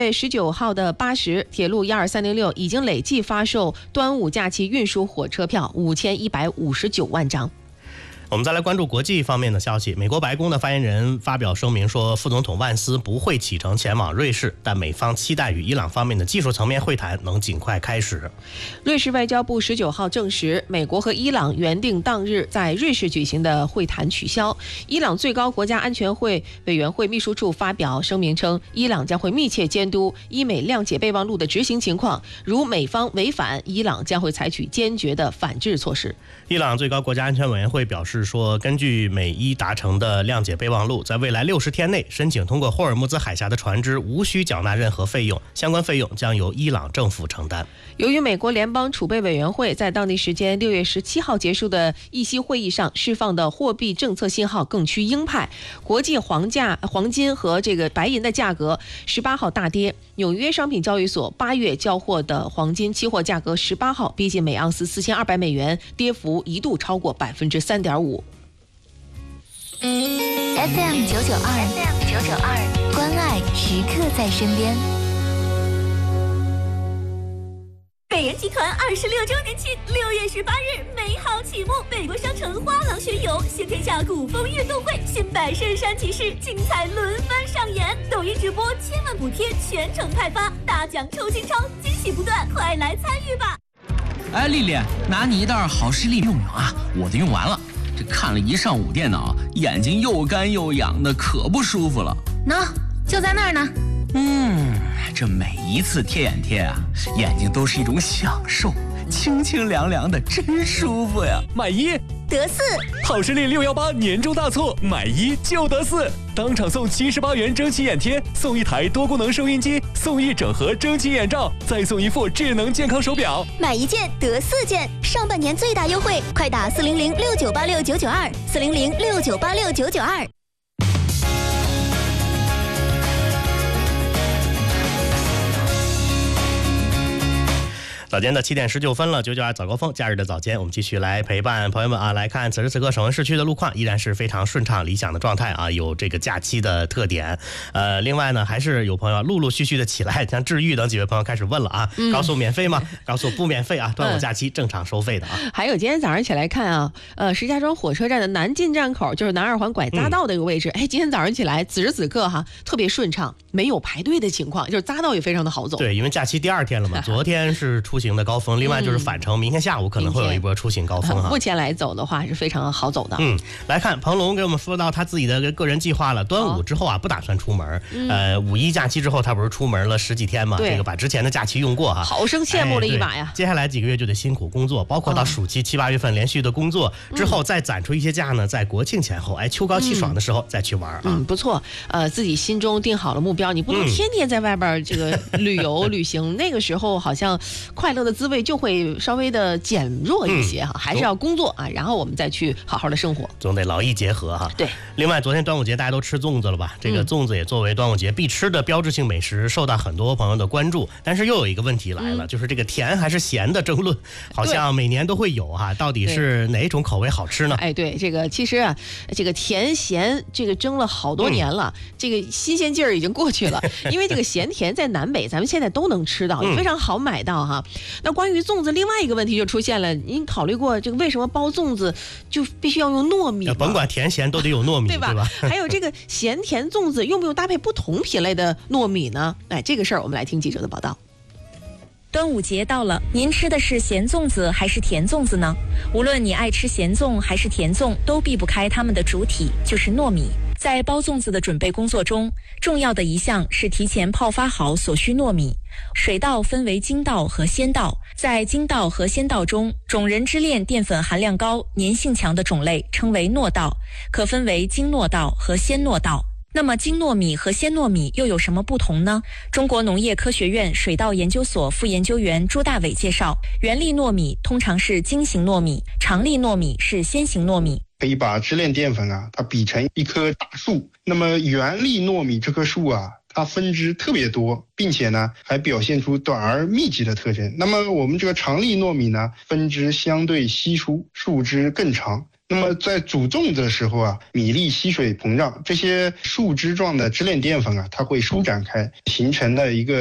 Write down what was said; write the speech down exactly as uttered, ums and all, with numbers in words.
十九号的八时，铁路一二三零六已经累计发售端午假期运输火车票五千一百五十九万张。 我们再来关注国际方面的消息。美国白宫的发言人发表声明说，副总统万斯不会启程前往瑞士，但美方期待与伊朗方面的技术层面会谈能尽快开始。 瑞士外交部十九号证实，美国和伊朗原定当日在瑞士举行的会谈取消。伊朗最高国家安全会委员会秘书处发表声明称，伊朗将会密切监督伊美谅解备忘录的执行情况，如美方违反，伊朗将会采取坚决的反制措施。 伊朗最高国家安全委员会表示说，根据美伊达成的谅解备忘录，在未来六十天内申请通过霍尔木兹海峡的船只无需缴纳任何费用，相关费用将由伊朗政府承担。 由于美国联邦储备委员会在当地时间六月十七号结束的议息会议上释放的货币政策信号更趋鹰派，国际黄价黄金和这个白银的价格十八号大跌。纽约商品交易所八月交货的黄金期货价格十八号逼近每盎司四千二百美元，跌幅一度超过百分之三点五。 F M 九九二 ，F M 九九二，关爱时刻在身边。 北人集团二十六周年庆，六月十八日美好启幕，北国商城花廊巡游，新天下古风运动会，新百圣山骑士，精彩轮番上演。抖音直播千万补贴全程派发，大奖抽新钞，惊喜不断，快来参与吧！ 哎，丽丽，拿你一袋好视力用用啊，我的用完了。这看了一上午电脑，眼睛又干又痒的，可不舒服了。 喏，就在那儿呢。 嗯，这每一次贴眼贴啊，眼睛都是一种享受，清清凉凉的，真舒服呀。 买一得四， 好视力六一八年终大促，买一就得四，当场送七十八元蒸汽眼贴，送一台多功能收音机，送一整盒蒸汽眼罩，再送一副智能健康手表。 买一件得四件，上半年最大优惠，快打四零零六九八六九九二，四零零六九八六九九二。 早间的七点十九分了，九九二早高峰，假日的早间，我们继续来陪伴朋友们啊，来看此时此刻省会市区的路况依然是非常顺畅理想的状态啊，有这个假期的特点。呃，另外呢，还是有朋友陆陆续续的起来，像治愈等几位朋友开始问了啊，嗯、高速免费吗？高速不免费啊，端午假期正常收费的啊。 嗯、还有今天早上起来看啊，呃，石家庄火车站的南进站口，就是南二环拐匝道的一个位置，嗯、哎，今天早上起来，此时此刻哈，特别顺畅，没有排队的情况，就是匝道也非常的好走。 对，因为假期第二天了嘛，昨天是出行的高峰，另外就是返程，明天下午可能会有一波出行高峰哈。 目前来走的话是非常好走的。 嗯，来看彭龙给我们说到他自己的个人计划了，端午之后啊不打算出门，嗯、呃，五一假期之后他不是出门了十几天嘛，这个把之前的假期用过哈， 好生羡慕了一把呀。 哎、接下来几个月就得辛苦工作，包括到暑期七八月份连续的工作、嗯、之后再攒出一些假呢，在国庆前后，哎，秋高气爽的时候再去玩啊。 嗯，不错，呃，自己心中定好了目标，你不能天天在外边这个旅游、嗯、旅行，那个时候好像快乐的滋味就会稍微的减弱一些哈、嗯，还是要工作啊，然后我们再去好好的生活， 总得劳逸结合哈。 对。 另外，昨天端午节大家都吃粽子了吧？这个粽子也作为端午节必吃的标志性美食，受到很多朋友的关注。但是又有一个问题来了，嗯、就是这个甜还是咸的争论，好像每年都会有哈。到底是哪种口味好吃呢？ 哎，对，这个其实啊，这个甜咸这个争了好多年了，嗯、这个新鲜劲儿已经过去了。因为这个咸甜在南北咱们现在都能吃到，也非常好买到哈。嗯、那关于粽子，另外一个问题就出现了，您考虑过这个为什么包粽子就必须要用糯米？ 甭管甜咸都得有糯米， 对吧？ 对吧？ 还有这个咸甜粽子用不用搭配不同品类的糯米呢？哎，这个事儿我们来听记者的报道。 端午节到了，您吃的是咸粽子还是甜粽子呢？无论你爱吃咸粽还是甜粽，都避不开它们的主体，就是糯米。在包粽子的准备工作中，重要的一项是提前泡发好所需糯米。水稻分为精稻和鲜稻，在精稻和鲜稻中，种仁支链淀粉含量高、粘性强的种类称为糯稻，可分为精糯稻和鲜糯稻。那么精糯米和鲜糯米又有什么不同呢？中国农业科学院水稻研究所副研究员朱大伟介绍，圆粒糯米通常是精型糯米，长粒糯米是鲜型糯米。 可以把支链淀粉啊，它比成一棵大树。那么圆粒糯米这棵树啊，它分支特别多，并且呢还表现出短而密集的特征。那么我们这个长粒糯米呢，分支相对稀疏，树枝更长。 那么在煮粽子的时候啊，米粒吸水膨胀，这些树枝状的支链淀粉啊，它会舒展开，形成了一个